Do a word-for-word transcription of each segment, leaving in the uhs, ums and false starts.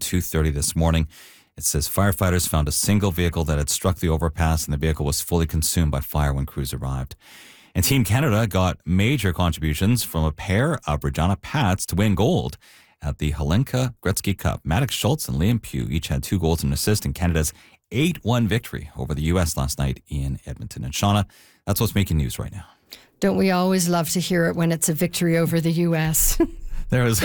two thirty this morning. It says firefighters found a single vehicle that had struck the overpass, and the vehicle was fully consumed by fire when crews arrived. And Team Canada got major contributions from a pair of Regina Pats to win gold at the Hlinka Gretzky Cup. Maddox Schultz and Liam Pugh each had two goals and an assist in Canada's eight one victory over the U S last night in Edmonton. And Shauna, that's what's making news right now. Don't we always love to hear it when it's a victory over the U S? There was,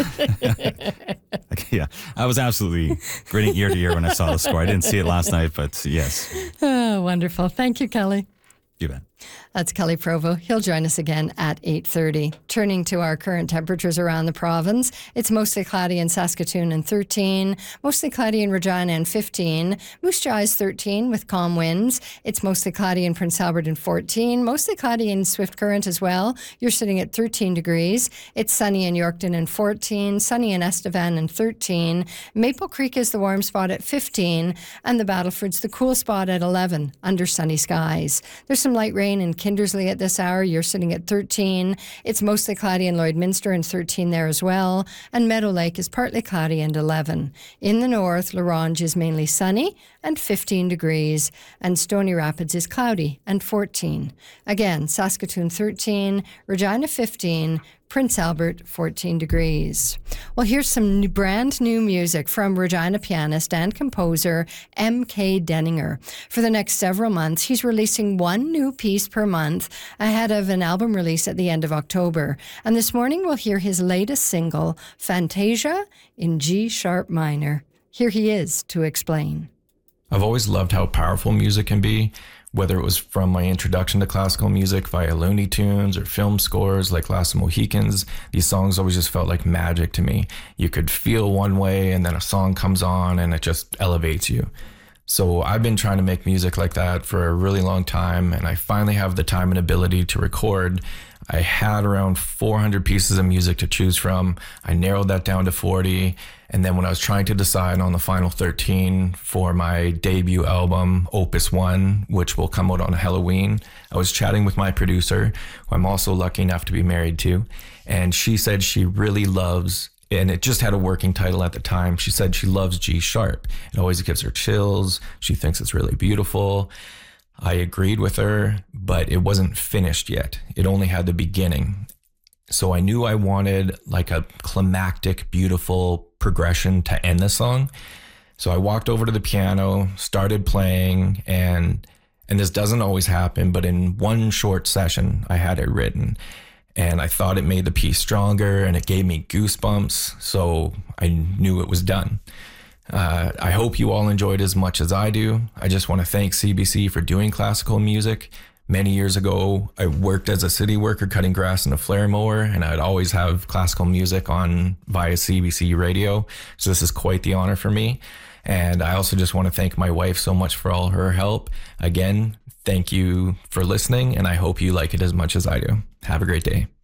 yeah, I was absolutely grinning ear to ear when I saw the score. I didn't see it last night, but yes. Oh, wonderful. Thank you, Kelly. You bet. That's Kelly Provo. He'll join us again at eight thirty. Turning to our current temperatures around the province, it's mostly cloudy in Saskatoon and thirteen, mostly cloudy in Regina and fifteen, Moose Jaw is thirteen with calm winds. It's mostly cloudy in Prince Albert and fourteen, mostly cloudy in Swift Current as well. You're sitting at thirteen degrees. It's sunny in Yorkton and fourteen, sunny in Estevan and thirteen. Maple Creek is the warm spot at fifteen, and the Battleford's the cool spot at eleven under sunny skies. There's some light rain in Kindersley at this hour. You're sitting at thirteen. It's mostly cloudy in Lloydminster and thirteen there as well. And Meadow Lake is partly cloudy and eleven. In the north, La Ronge is mainly sunny and fifteen degrees. And Stony Rapids is cloudy and fourteen. Again, Saskatoon thirteen, Regina fifteen, Prince Albert, fourteen degrees. Well, here's some new, brand new music from Regina pianist and composer M K Denninger. For the next several months, he's releasing one new piece per month ahead of an album release at the end of October. And this morning, we'll hear his latest single, Fantasia, in G sharp minor. Here he is to explain. I've always loved how powerful music can be, whether it was from my introduction to classical music via Looney Tunes or film scores like Last of the Mohicans. These songs always just felt like magic to me. You could feel one way and then a song comes on and it just elevates you. So I've been trying to make music like that for a really long time, and I finally have the time and ability to record. I had around four hundred pieces of music to choose from. I narrowed that down to forty. And then when I was trying to decide on the final thirteen for my debut album, Opus One, which will come out on Halloween, I was chatting with my producer, who I'm also lucky enough to be married to. And she said she really loves, and it just had a working title at the time. She said she loves G sharp. It always gives her chills. She thinks it's really beautiful. I agreed with her, but it wasn't finished yet. It only had the beginning. So I knew I wanted like a climactic, beautiful progression to end the song. So I walked over to the piano, started playing, and and this doesn't always happen, but in one short session, I had it written. And I thought it made the piece stronger, and it gave me goosebumps, so I knew it was done. Uh, I hope you all enjoyed as much as I do. I just want to thank C B C for doing classical music. Many years ago, I worked as a city worker cutting grass in a flare mower, and I'd always have classical music on via C B C radio. So this is quite the honor for me. And I also just want to thank my wife so much for all her help. Again, thank you for listening, and I hope you like it as much as I do. Have a great day.